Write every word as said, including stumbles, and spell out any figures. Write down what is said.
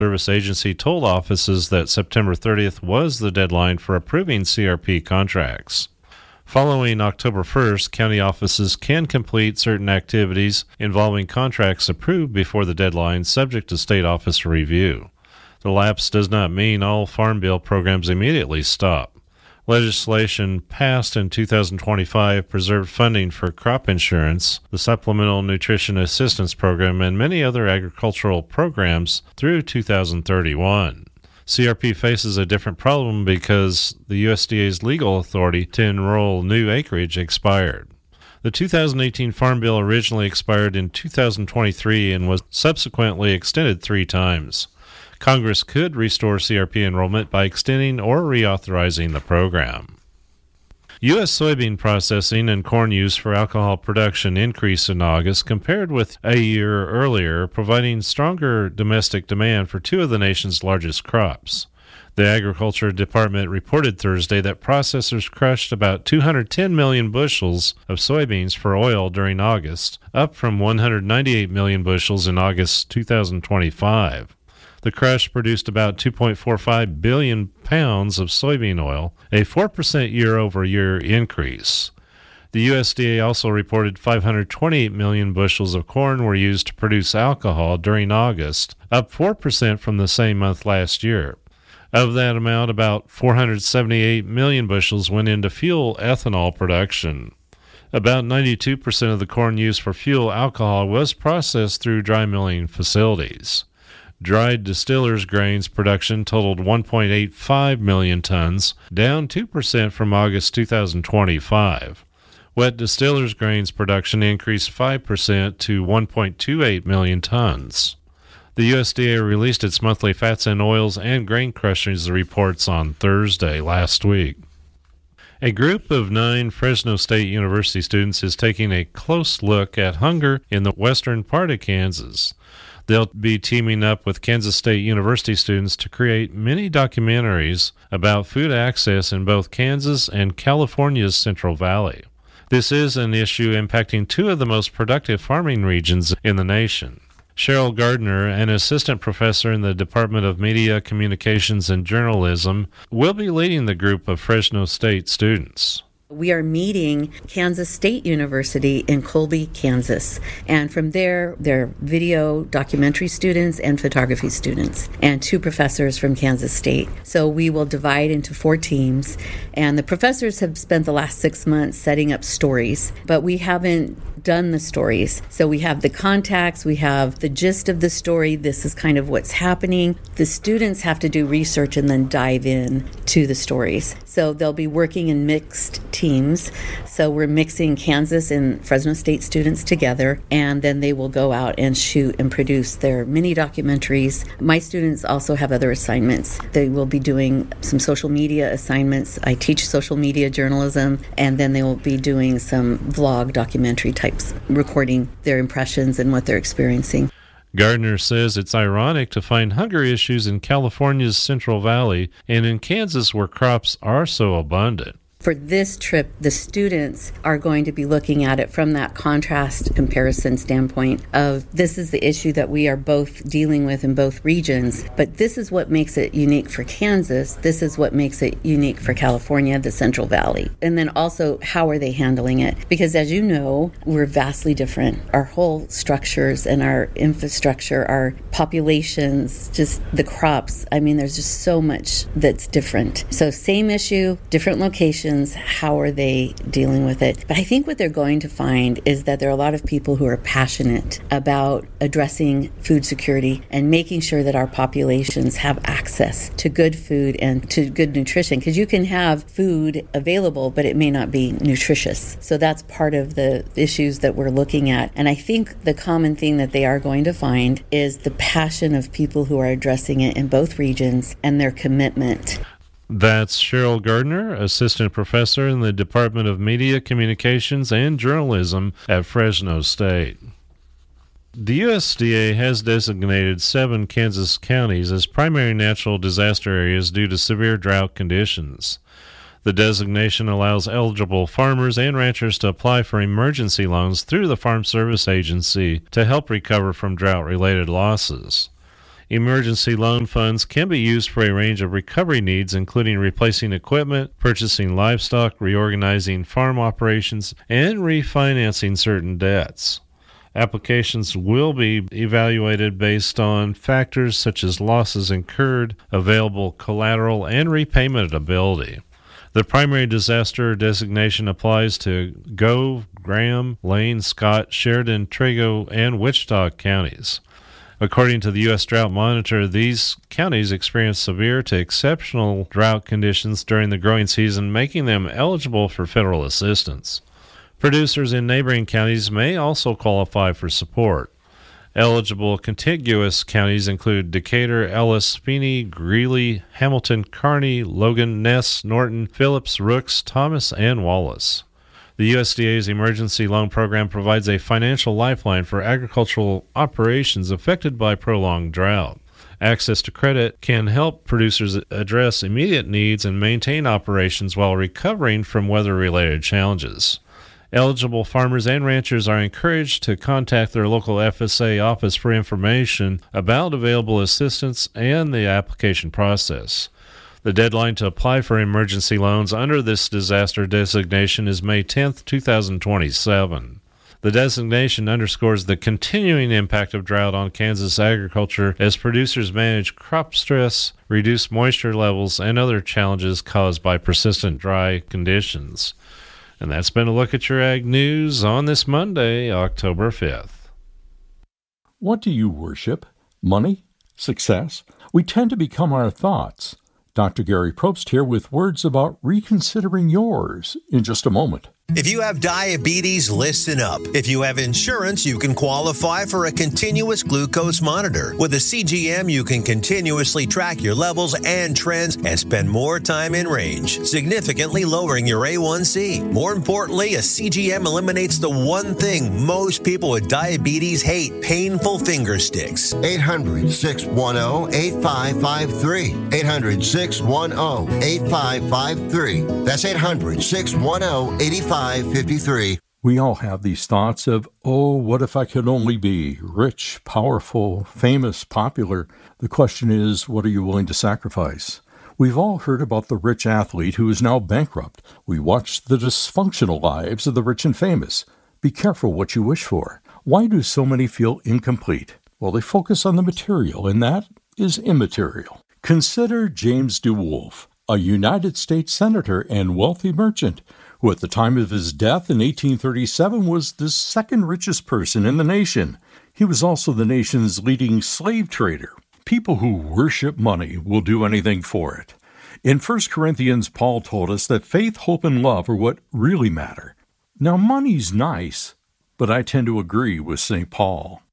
Service Agency told offices that September thirtieth was the deadline for approving C R P contracts. Following October first, county offices can complete certain activities involving contracts approved before the deadline, subject to state office review. The lapse does not mean all Farm Bill programs immediately stop. Legislation passed in two thousand twenty-five preserved funding for crop insurance, the Supplemental Nutrition Assistance Program, and many other agricultural programs through two thousand thirty-one. C R P faces a different problem because the U S D A's legal authority to enroll new acreage expired. The two thousand eighteen Farm Bill originally expired in two thousand twenty-three and was subsequently extended three times. Congress could restore C R P enrollment by extending or reauthorizing the program. U S soybean processing and corn use for alcohol production increased in August compared with a year earlier, providing stronger domestic demand for two of the nation's largest crops. The Agriculture Department reported Thursday that processors crushed about two hundred ten million bushels of soybeans for oil during August, up from one hundred ninety-eight million bushels in August two thousand twenty-five. The crush produced about two point four five billion pounds of soybean oil, a four percent year-over-year increase. The U S D A also reported five hundred twenty-eight million bushels of corn were used to produce alcohol during August, up four percent from the same month last year. Of that amount, about four hundred seventy-eight million bushels went into fuel ethanol production. About ninety-two percent of the corn used for fuel alcohol was processed through dry milling facilities. Dried distillers' grains production totaled one point eight five million tons, down two percent from August two thousand twenty-five. Wet distillers' grains production increased five percent to one point two eight million tons. The U S D A released its monthly fats and oils and grain crushers reports on Thursday last week. A group of nine Fresno State University students is taking a close look at hunger in the western part of Kansas. They'll be teaming up with Kansas State University students to create mini documentaries about food access in both Kansas and California's Central Valley. This is an issue impacting two of the most productive farming regions in the nation. Cheryl Gardner, an assistant professor in the Department of Media, Communications, and Journalism, will be leading the group of Fresno State students. We are meeting Kansas State University in Colby, Kansas. And from there, there are video documentary students and photography students and two professors from Kansas State. So we will divide into four teams. And the professors have spent the last six months setting up stories, but we haven't done the stories. So we have the contacts, we have the gist of the story. This is kind of what's happening. The students have to do research and then dive in to the stories. So they'll be working in mixed teams. So we're mixing Kansas and Fresno State students together, and then they will go out and shoot and produce their mini documentaries. My students also have other assignments. They will be doing some social media assignments. I teach social media journalism, and then they will be doing some vlog documentary types, recording their impressions and what they're experiencing. Gardner says it's ironic to find hunger issues in California's Central Valley and in Kansas where crops are so abundant. For this trip, the students are going to be looking at it from that contrast comparison standpoint of this is the issue that we are both dealing with in both regions, but this is what makes it unique for Kansas. This is what makes it unique for California, the Central Valley. And then also, how are they handling it? Because as you know, we're vastly different. Our whole structures and our infrastructure, our populations, just the crops, I mean, there's just so much that's different. So same issue, different locations. How are they dealing with it? But I think what they're going to find is that there are a lot of people who are passionate about addressing food security and making sure that our populations have access to good food and to good nutrition. Because you can have food available, but it may not be nutritious. So that's part of the issues that we're looking at. And I think the common thing that they are going to find is the passion of people who are addressing it in both regions and their commitment. That's Cheryl Gardner, assistant professor in the Department of Media, Communications, and Journalism at Fresno State. The U S D A has designated seven Kansas counties as primary natural disaster areas due to severe drought conditions. The designation allows eligible farmers and ranchers to apply for emergency loans through the Farm Service Agency to help recover from drought-related losses. Emergency loan funds can be used for a range of recovery needs, including replacing equipment, purchasing livestock, reorganizing farm operations, and refinancing certain debts. Applications will be evaluated based on factors such as losses incurred, available collateral, and repayment ability. The primary disaster designation applies to Gove, Graham, Lane, Scott, Sheridan, Trego, and Wichita counties. According to the U S Drought Monitor, these counties experienced severe to exceptional drought conditions during the growing season, making them eligible for federal assistance. Producers in neighboring counties may also qualify for support. Eligible contiguous counties include Decatur, Ellis, Feeney, Greeley, Hamilton, Kearney, Logan, Ness, Norton, Phillips, Rooks, Thomas, and Wallace. The U S D A's Emergency Loan Program provides a financial lifeline for agricultural operations affected by prolonged drought. Access to credit can help producers address immediate needs and maintain operations while recovering from weather-related challenges. Eligible farmers and ranchers are encouraged to contact their local F S A office for information about available assistance and the application process. The deadline to apply for emergency loans under this disaster designation is May tenth, twenty twenty-seven. The designation underscores the continuing impact of drought on Kansas agriculture as producers manage crop stress, reduce moisture levels, and other challenges caused by persistent dry conditions. And that's been a look at your ag news on this Monday, October fifth. What do you worship? Money? Success? We tend to become our thoughts. Doctor Gary Probst here with words about reconsidering yours in just a moment. If you have diabetes, listen up. If you have insurance, you can qualify for a continuous glucose monitor. With a C G M, you can continuously track your levels and trends and spend more time in range, significantly lowering your A one C. More importantly, a C G M eliminates the one thing most people with diabetes hate: painful finger sticks. eight hundred, six one zero, eight five five three. eight hundred, six one zero, eight five five three. That's eight hundred, six one zero, eight five five three. We all have these thoughts of, oh, what if I could only be rich, powerful, famous, popular? The question is, what are you willing to sacrifice? We've all heard about the rich athlete who is now bankrupt. We watch the dysfunctional lives of the rich and famous. Be careful what you wish for. Why do so many feel incomplete? Well, they focus on the material, and that is immaterial. Consider James DeWolf, a United States senator and wealthy merchant, who at the time of his death in eighteen thirty-seven was the second richest person in the nation. He was also the nation's leading slave trader. People who worship money will do anything for it. In First Corinthians, Paul told us that faith, hope, and love are what really matter. Now, money's nice, but I tend to agree with Saint Paul.